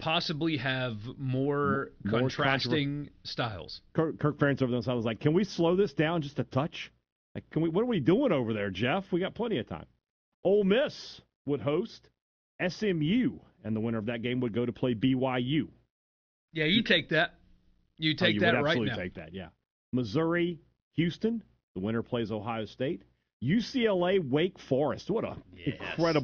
possibly have more contrasting styles. Kirk Ferentz over there was like, "Can we slow this down just a touch? Like, what are we doing over there, Jeff? We got plenty of time." Ole Miss would host SMU, and the winner of that game would go to play BYU. Yeah, you take that. You take that right now. You would absolutely take that, yeah. Missouri, Houston, the winner plays Ohio State. UCLA, Wake Forest. What a incredible